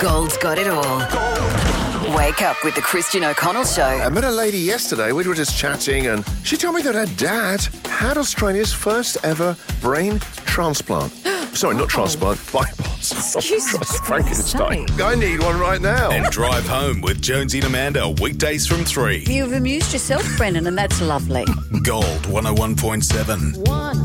Gold's got it all. Wake up with the Christian O'Connell Show. I met a lady yesterday. We were just chatting, and she told me that her dad had Australia's first ever brain transplant. Sorry, not transplant, bypass. Frankenstein. I need one right now. And drive home with Jonesy and Amanda weekdays from 3. You've amused yourself, Brendan, and that's lovely. Gold 101.7.